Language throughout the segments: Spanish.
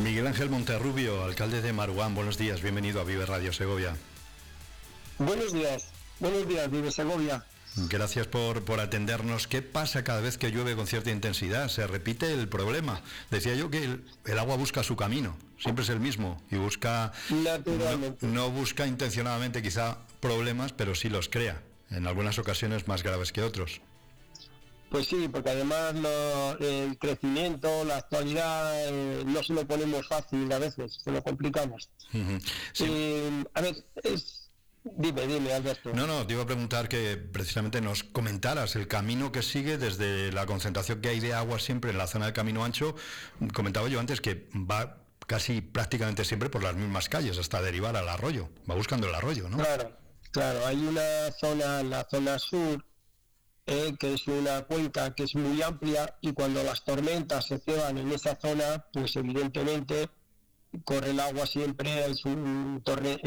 Miguel Ángel Monterrubio, alcalde de Maruán, buenos días, bienvenido a Vive Radio Segovia. Buenos días, Vive Segovia. Gracias por atendernos. ¿Qué pasa cada vez que llueve con cierta intensidad? Se repite el problema. Decía yo que el agua busca su camino, siempre es el mismo, y busca, no busca intencionadamente quizá problemas, pero sí los crea, en algunas ocasiones más graves que otros. Pues sí, porque además el crecimiento, la actualidad, no se lo ponemos fácil a veces, se lo complicamos. Sí. A ver, Dime, Alberto. No, te iba a preguntar que precisamente nos comentaras el camino que sigue desde la concentración que hay de agua siempre en la zona del Camino Ancho. Comentaba yo antes que va casi prácticamente siempre por las mismas calles hasta derivar al arroyo, va buscando el arroyo, ¿no? Claro, hay una zona, la zona sur, que es una cuenca que es muy amplia, y cuando las tormentas se ceban en esa zona, pues evidentemente corre el agua siempre, es una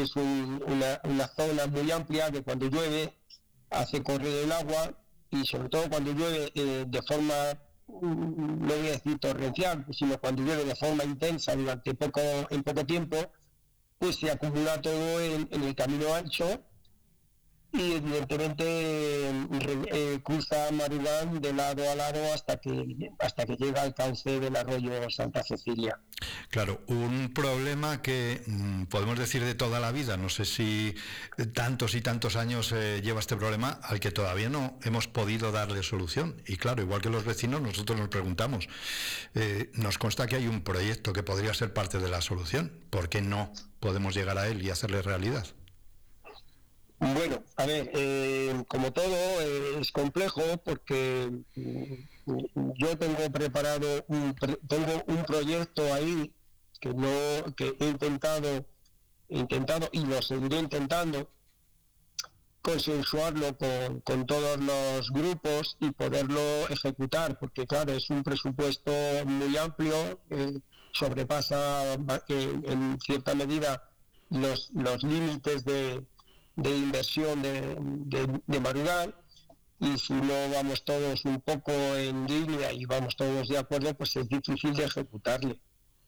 zona muy amplia que cuando llueve hace correr el agua, y sobre todo cuando llueve de forma, no voy a decir torrencial, sino cuando llueve de forma intensa durante poco tiempo, pues se acumula todo en el Camino Ancho, y evidentemente cruza Maruán de lado a lado hasta que llega al cauce del arroyo Santa Cecilia. Claro, un problema que podemos decir de toda la vida, no sé si tantos y tantos años lleva este problema, al que todavía no hemos podido darle solución. Y claro, igual que los vecinos, nosotros nos preguntamos, nos consta que hay un proyecto que podría ser parte de la solución. ¿Por qué no podemos llegar a él y hacerle realidad? Bueno, a ver, como todo es complejo, porque yo tengo preparado tengo un proyecto ahí que he intentado y lo seguiré intentando consensuarlo con todos los grupos y poderlo ejecutar, porque claro, es un presupuesto muy amplio, sobrepasa en cierta medida los límites de inversión de Maruán, y si no vamos todos un poco en línea y vamos todos de acuerdo, pues es difícil de ejecutarle.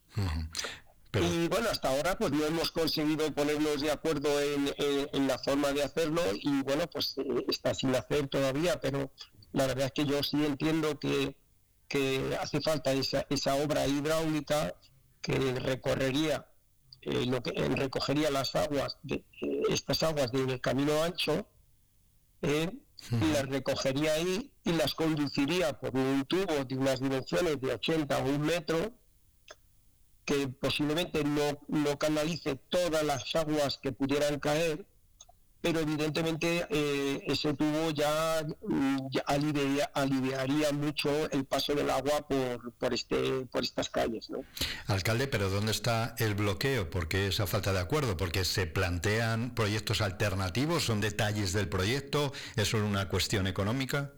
Y bueno, hasta ahora pues no hemos conseguido ponernos de acuerdo en la forma de hacerlo, y bueno, pues está sin hacer todavía, pero la verdad es que yo sí entiendo que hace falta esa obra hidráulica que recorrería recogería las aguas, estas aguas del Camino Ancho, las recogería ahí y las conduciría por un tubo de unas dimensiones de 80 o 1 metro, que posiblemente no canalice todas las aguas que pudieran caer, pero evidentemente ese tubo ya aliviaría mucho el paso del agua por estas calles, ¿no? Alcalde, pero ¿dónde está el bloqueo? ¿Por qué esa falta de acuerdo? ¿Porque se plantean proyectos alternativos? ¿Son detalles del proyecto? ¿Es solo una cuestión económica?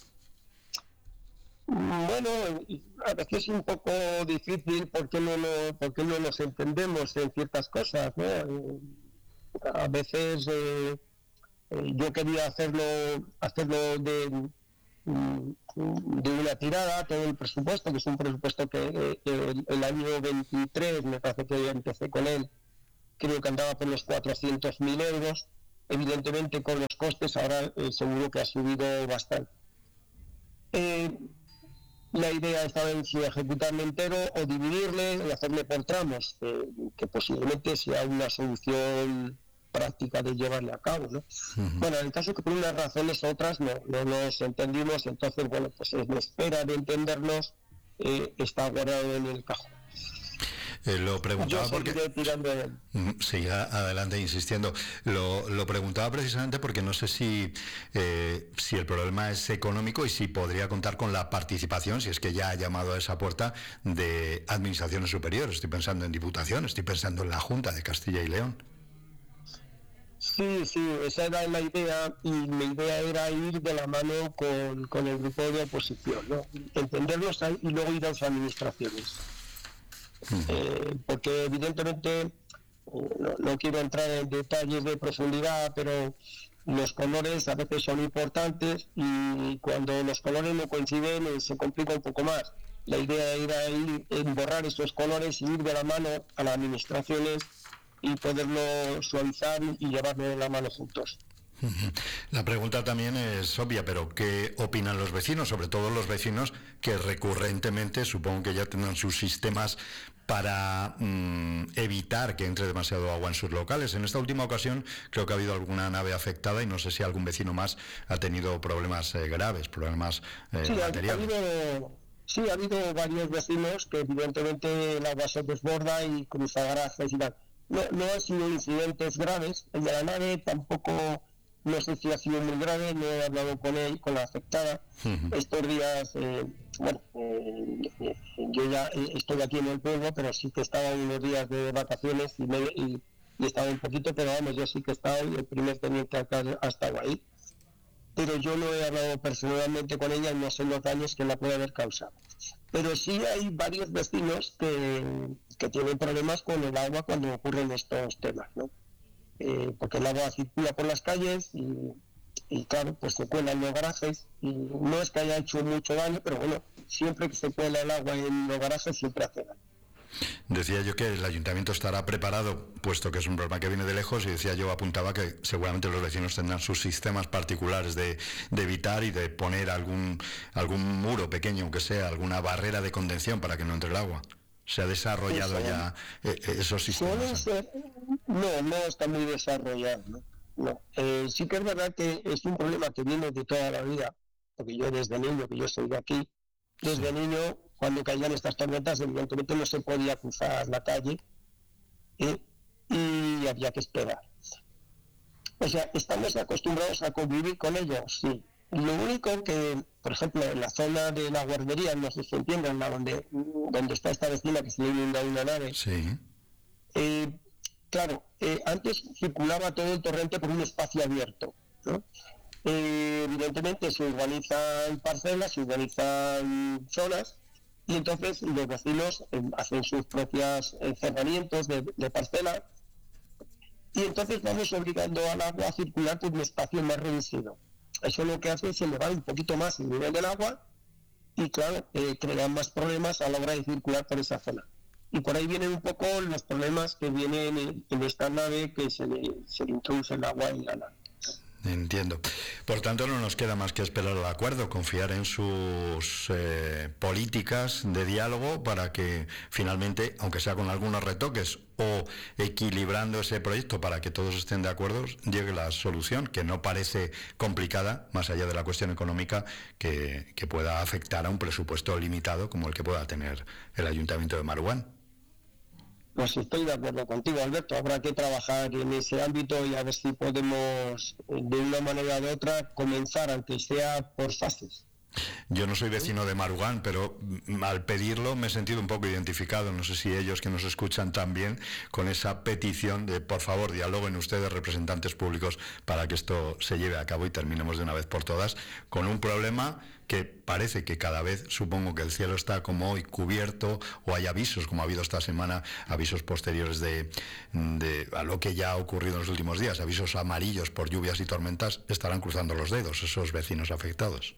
Bueno, a veces es un poco difícil porque no nos entendemos en ciertas cosas, ¿no? A veces yo quería hacerlo de una tirada, todo el presupuesto, que es un presupuesto que el año 23, me parece que empecé con él, creo que andaba por los 400.000 euros. Evidentemente con los costes ahora seguro que ha subido bastante. La idea estaba en si ejecutarlo entero o dividirle y hacerle por tramos, que posiblemente sea una solución práctica de llevarle a cabo, ¿no? Bueno, en el caso que por unas razones u otras no nos entendimos, entonces bueno, pues en espera de entendernos está guardado en el cajón. Lo preguntaba porque... Siga adelante insistiendo. Lo preguntaba precisamente porque no sé si el problema es económico y si podría contar con la participación, si es que ya ha llamado a esa puerta, de administraciones superiores. Estoy pensando en Diputación, estoy pensando en la Junta de Castilla y León. Sí, esa era la idea, y mi idea era ir de la mano con el grupo de oposición, ¿no? Entenderlos ahí y luego ir a las administraciones. Porque evidentemente no quiero entrar en detalles de profundidad, pero los colores a veces son importantes, y cuando los colores no coinciden se complica un poco más. la idea era ir en borrar esos colores y ir de la mano a las administraciones y poderlo suavizar y llevarlo de la mano juntos. La pregunta también es obvia, pero ¿qué opinan los vecinos? Sobre todo los vecinos que recurrentemente, supongo que ya tendrán sus sistemas para evitar que entre demasiado agua en sus locales. En esta última ocasión creo que ha habido alguna nave afectada y no sé si algún vecino más ha tenido problemas graves, problemas materiales. Ha habido varios vecinos que evidentemente el agua se desborda y cruza garajes y tal. No han sido incidentes graves. El de la nave tampoco, no sé si ha sido muy grave, no he hablado con la afectada. Estos días, yo ya estoy aquí en el pueblo, pero sí que estaba unos días de vacaciones y estaba un poquito, pero vamos, yo sí que he estado y el primer teniente acá ha estado ahí. Pero yo no he hablado personalmente con ella y no sé los daños que la puede haber causado. Pero sí hay varios vecinos que tienen problemas con el agua cuando ocurren estos temas, ¿no? Porque el agua circula por las calles y claro, pues se cuela en los garajes y no es que haya hecho mucho daño, pero bueno, siempre que se cuela el agua en los garajes siempre hace daño. Decía yo que el ayuntamiento estará preparado, puesto que es un problema que viene de lejos, y decía yo, apuntaba que seguramente los vecinos tendrán sus sistemas particulares de evitar y de poner algún muro pequeño, aunque sea, alguna barrera de contención para que no entre el agua. ¿Se ha desarrollado ya esos sistemas? No está muy desarrollado, ¿no? Sí que es verdad que es un problema que viene de toda la vida, porque yo desde niño, que yo soy de aquí, desde niño, cuando caían estas tormentas, evidentemente no se podía cruzar la calle y había que esperar. O sea, ¿estamos acostumbrados a convivir con ellos? Sí. Lo único que, por ejemplo, en la zona de la guardería, no sé si entienden, donde está esta vecina que se le inunda una nave, sí. Claro, antes circulaba todo el torrente por un espacio abierto, ¿no? Evidentemente se organizan parcelas, se organizan zonas y entonces los vecinos hacen sus propios cerramientos de parcela y entonces vamos obligando al agua a circular por un espacio más reducido. Eso lo que hace es elevar un poquito más el nivel del agua y claro, crean más problemas a la hora de circular por esa zona. Y por ahí vienen un poco los problemas que vienen en esta nave, que se le introduce el agua en la nave. Entiendo. Por tanto, no nos queda más que esperar el acuerdo, confiar en sus políticas de diálogo para que finalmente, aunque sea con algunos retoques o equilibrando ese proyecto para que todos estén de acuerdo, llegue la solución, que no parece complicada, más allá de la cuestión económica, que pueda afectar a un presupuesto limitado como el que pueda tener el Ayuntamiento de Maruán. Pues estoy de acuerdo contigo, Alberto. Habrá que trabajar en ese ámbito y a ver si podemos, de una manera o de otra, comenzar, aunque sea por fases. Yo no soy vecino de Maruán, pero al pedirlo me he sentido un poco identificado. No sé si ellos que nos escuchan también con esa petición de, por favor, dialoguen ustedes, representantes públicos, para que esto se lleve a cabo y terminemos de una vez por todas con un problema que parece que cada vez, supongo que el cielo está como hoy cubierto, o hay avisos, como ha habido esta semana, avisos posteriores de a lo que ya ha ocurrido en los últimos días, avisos amarillos por lluvias y tormentas. Estarán cruzando los dedos esos vecinos afectados.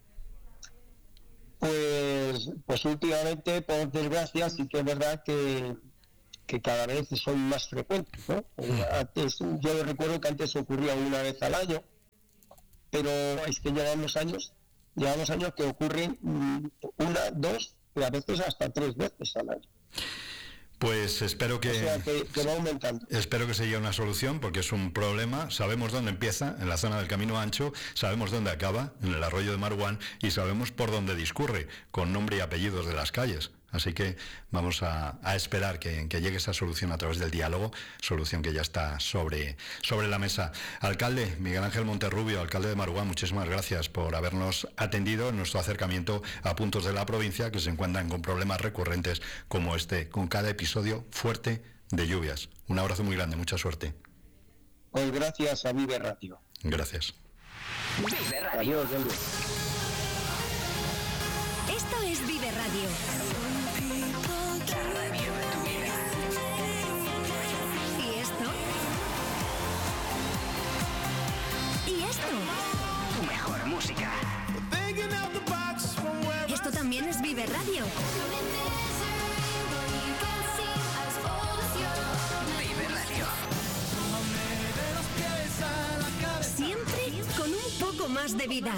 Pues últimamente, por desgracia, sí que es verdad que cada vez son más frecuentes, ¿no? Antes, yo recuerdo que antes ocurría una vez al año, pero es que llevamos años que ocurren una, dos y a veces hasta 3 veces al año. Pues espero que, o sea, que va aumentando. Espero que se llegue a una solución, porque es un problema. Sabemos dónde empieza, en la zona del Camino Ancho, sabemos dónde acaba, en el arroyo de Maruán, y sabemos por dónde discurre, con nombre y apellidos de las calles. Así que vamos a esperar que llegue esa solución a través del diálogo, solución que ya está sobre la mesa. Alcalde Miguel Ángel Monterrubio, alcalde de Maruán, muchísimas gracias por habernos atendido en nuestro acercamiento a puntos de la provincia que se encuentran con problemas recurrentes como este, con cada episodio fuerte de lluvias. Un abrazo muy grande, mucha suerte. Pues gracias a Vive Radio. Gracias. Vive Radio. Adiós. Esto es Vive Radio. La radio de tu vida. ¿Y esto? ¿Y esto? Tu mejor música. Esto también es Vive Radio. de vida.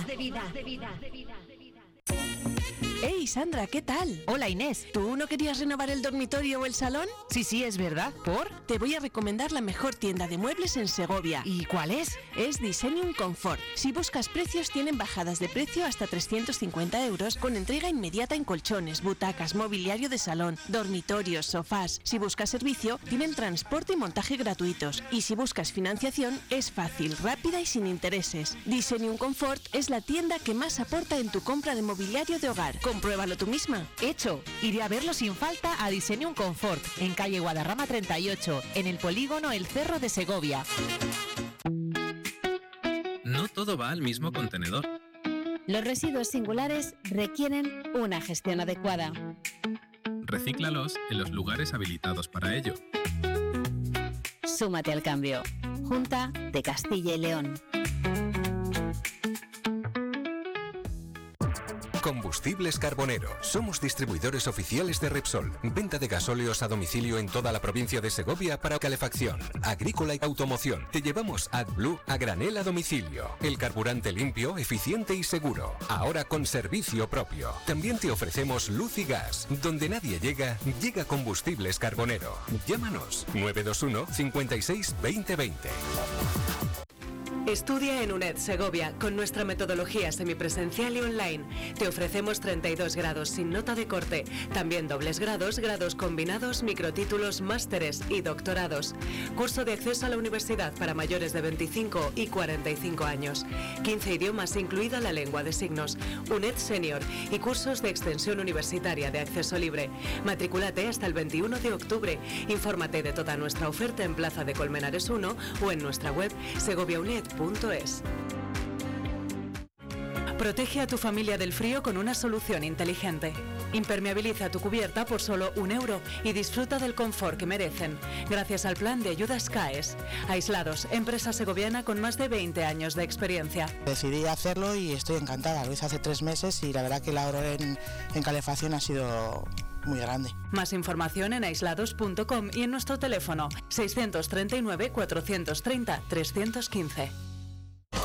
Hey Sandra, ¿qué tal? Hola Inés. ¿Tú no querías renovar el dormitorio o el salón? Sí, es verdad. ¿Por? Te voy a recomendar la mejor tienda de muebles en Segovia. ¿Y cuál es? Es Designium Comfort. Si buscas precios, tienen bajadas de precio hasta 350 € con entrega inmediata en colchones, butacas, mobiliario de salón, dormitorios, sofás. Si buscas servicio, tienen transporte y montaje gratuitos. Y si buscas financiación, es fácil, rápida y sin intereses. Designium Comfort es la tienda que más aporta en tu compra de mobiliario de hogar. Compruébalo tú misma. Hecho. Iré a verlo sin falta a Designium Comfort, en calle Guadarrama 38, en el polígono El Cerro de Segovia. No todo va al mismo contenedor. Los residuos singulares requieren una gestión adecuada. Recíclalos en los lugares habilitados para ello. Súmate al cambio. Junta de Castilla y León. Combustibles Carbonero. Somos distribuidores oficiales de Repsol. Venta de gasóleos a domicilio en toda la provincia de Segovia para calefacción, agrícola y automoción. Te llevamos AdBlue a granel a domicilio. El carburante limpio, eficiente y seguro. Ahora con servicio propio. También te ofrecemos luz y gas. Donde nadie llega, llega Combustibles Carbonero. Llámanos 921 56 2020. Estudia en UNED Segovia con nuestra metodología semipresencial y online. Te ofrecemos 32 grados sin nota de corte, también dobles grados, grados combinados, microtítulos, másteres y doctorados. Curso de acceso a la universidad para mayores de 25 y 45 años. 15 idiomas incluida la lengua de signos. UNED Senior y cursos de extensión universitaria de acceso libre. Matricúlate hasta el 21 de octubre. Infórmate de toda nuestra oferta en Plaza de Colmenares 1 o en nuestra web segoviauned.es. Protege a tu familia del frío con una solución inteligente. Impermeabiliza tu cubierta por solo €1 y disfruta del confort que merecen, gracias al plan de ayudas CAES. Aislados, empresa segoviana con más de 20 años de experiencia. Decidí hacerlo y estoy encantada. Lo hice hace 3 meses y la verdad que el ahorro en calefacción ha sido muy grande. Más información en aislados.com y en nuestro teléfono 639 430 315.